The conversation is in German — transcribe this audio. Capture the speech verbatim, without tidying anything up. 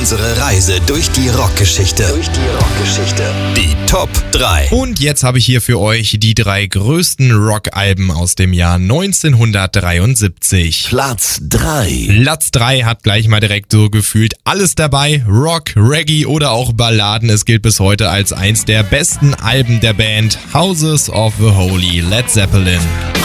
Unsere Reise durch die Rockgeschichte. Durch die Rockgeschichte. Die Top drei. Und jetzt habe ich hier für euch die drei größten Rockalben aus dem Jahr neunzehnhundertdreiundsiebzig. Platz drei. Platz drei hat gleich mal direkt so gefühlt alles dabei. Rock, Reggae oder auch Balladen. Es gilt bis heute als eins der besten Alben der Band Houses of the Holy, Led Zeppelin.